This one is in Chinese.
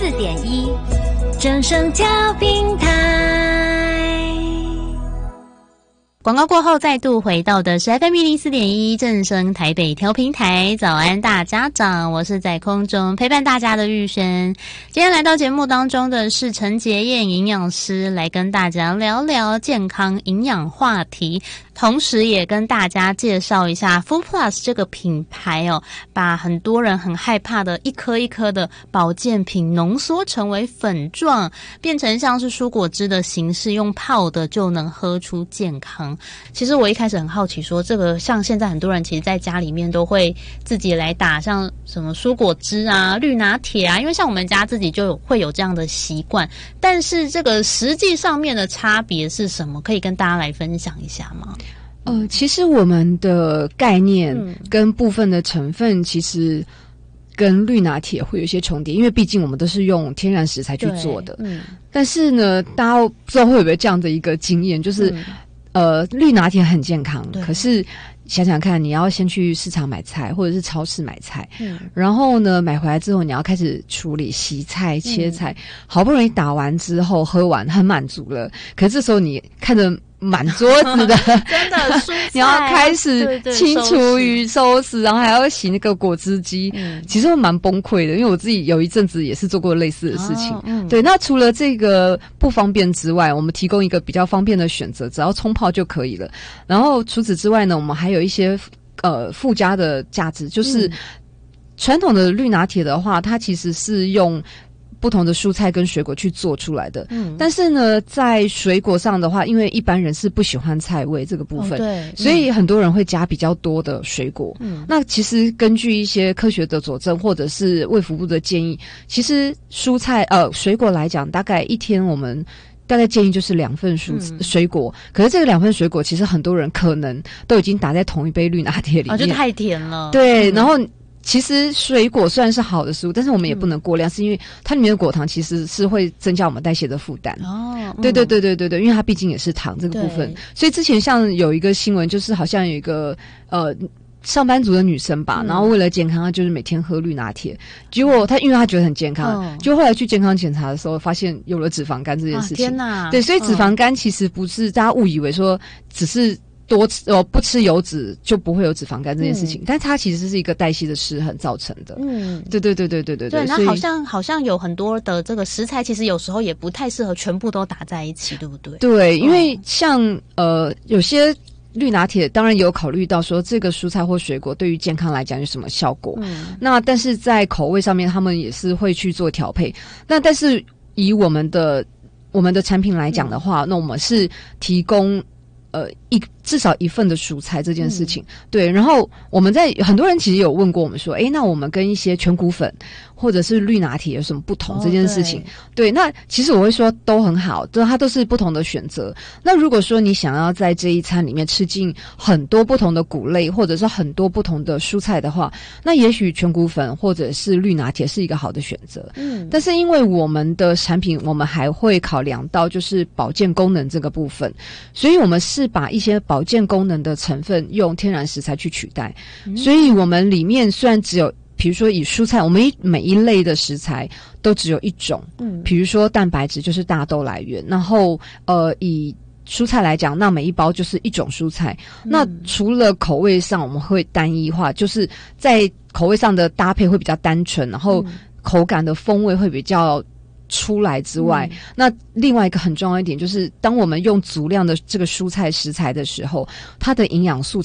104.1正声交平台。 广告过后再度回到的是 FM104.1正声台北调频台，早安大家长，我是在空中陪伴大家的玉轩。今天来到节目当中的是陈洁燕营养师，来跟大家聊聊健康营养话题，同时也跟大家介绍一下 Food Plus 这个品牌哦，把很多人很害怕的一颗一颗的保健品浓缩成为粉状，变成像是蔬果汁的形式，用泡的就能喝出健康。其实我一开始很好奇说，这个像现在很多人其实在家里面都会自己来打像什么蔬果汁啊、绿拿铁啊，因为像我们家自己就会有这样的习惯，但是这个实际上面的差别是什么？可以跟大家来分享一下吗？ 其实我们的概念跟部分的成分其实跟绿拿铁会有一些重叠，因为毕竟我们都是用天然食材去做的。但是呢，大家不知道会有没有这样的一个经验，就是绿拿铁很健康，可是想想看，你要先去市场买菜或者是超市买菜，然后呢买回来之后你要开始处理洗菜切菜，好不容易打完之后喝完很满足了，可是这时候你看着满桌子的真的蔬菜你要开始清除与收拾，然后还要洗那个果汁机，其实会蛮崩溃的，因为我自己有一阵子也是做过类似的事情。对，那除了这个不方便之外，我们提供一个比较方便的选择，只要冲泡就可以了。然后除此之外呢，我们还有一些附加的价值，就是传统的绿拿铁的话，它其实是用不同的蔬菜跟水果去做出来的，但是呢，在水果上的话，因为一般人是不喜欢菜味这个部分，对，所以很多人会加比较多的水果。那其实根据一些科学的佐证，或者是卫福部的建议，其实水果来讲，大概一天我们大概建议就是2份水果，可是这个2份水果，其实很多人可能都已经打在同一杯绿拿铁里面， 就太甜了。 对，然后其实水果虽然是好的食物，但是我们也不能过量，是因为它里面的果糖其实是会增加我们代谢的负担。对，因为它毕竟也是糖这个部分。所以之前像有一个新闻，就是好像有一个上班族的女生吧，然后为了健康，她就是每天喝绿拿铁，结果她因为她觉得很健康，就后来去健康检查的时候，发现有了脂肪肝这件事情。天哪！对，所以脂肪肝其实不是大家误以为说只是不吃油脂就不会有脂肪肝这件事情，但它其实是一个代谢的失衡造成的。对。对， 那好像有很多的这个食材，其实有时候也不太适合全部都打在一起，对不对？ 对，因为像有些绿拿铁当然有考虑到说这个蔬菜或水果对于健康来讲有什么效果，那但是在口味上面他们也是会去做调配。那但是以我们的产品来讲的话，那我们是提供至少1份的蔬菜这件事情。对，然后我们很多人其实有问过我们说，那我们跟一些全谷粉或者是绿拿铁有什么不同这件事情。对，那其实我会说都很好，它都是不同的选择。那如果说你想要在这一餐里面吃进很多不同的谷类或者是很多不同的蔬菜的话，那也许全谷粉或者是绿拿铁是一个好的选择。但是因为我们的产品我们还会考量到就是保健功能这个部分，所以我们是把一些保健功能的成分用天然食材去取代。所以我们里面虽然只有比如说以蔬菜，我们每一类的食材都只有一种，比如说蛋白质就是大豆来源，然后以蔬菜来讲，那每一包就是一种蔬菜。那除了口味上我们会单一化，就是在口味上的搭配会比较单纯，然后口感的风味会比较出来之外，那另外一个很重要一点就是当我们用足量的这个蔬菜食材的时候，它的营养素